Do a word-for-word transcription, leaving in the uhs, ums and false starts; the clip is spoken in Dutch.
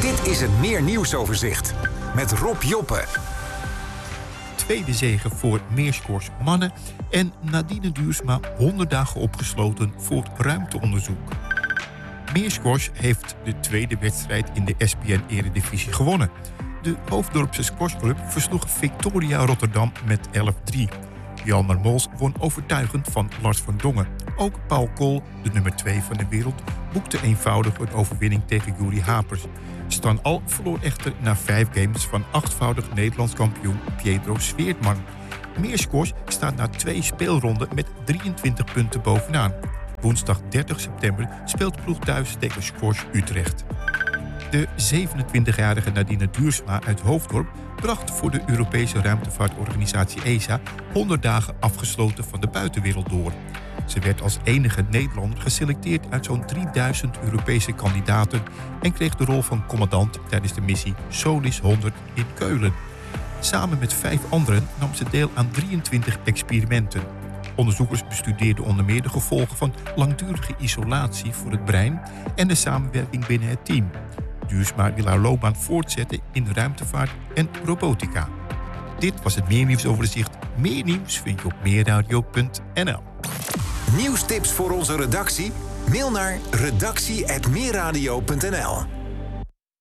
Dit is het Meer Nieuwsoverzicht met Rob Joppe. Tweede zege voor Meerscores mannen en Nadine Duursma honderd dagen opgesloten voor ruimteonderzoek. Meerscores heeft de tweede wedstrijd in de S P N-eredivisie gewonnen. De Hoofddorpse squashclub versloeg Victoria Rotterdam met elf drie. Jalmar Mols won overtuigend van Lars van Dongen. Ook Paul Kool, de nummer twee van de wereld, boekte eenvoudig een overwinning tegen Juri Hapers. Stan Al verloor echter na vijf games van achtvoudig Nederlands kampioen Pietro Sweertman. Meerscores staat na twee speelronden met drieëntwintig punten bovenaan. Woensdag dertig september speelt ploeg thuis tegen Squash Utrecht. De zevenentwintigjarige Nadine Duursma uit Hoofddorp bracht voor de Europese ruimtevaartorganisatie E S A honderd dagen afgesloten van de buitenwereld door. Ze werd als enige Nederlander geselecteerd uit zo'n drieduizend Europese kandidaten en kreeg de rol van commandant tijdens de missie Solis honderd in Keulen. Samen met vijf anderen nam ze deel aan drieëntwintig experimenten. Onderzoekers bestudeerden onder meer de gevolgen van langdurige isolatie voor het brein en de samenwerking binnen het team. Duursma wil haar loopbaan voortzetten in ruimtevaart en robotica. Dit was het Meer Nieuwsoverzicht. Meer nieuws vind je op meerradio punt n l. Nieuwstips voor onze redactie? Mail naar redactie apenmeerradio punt n l.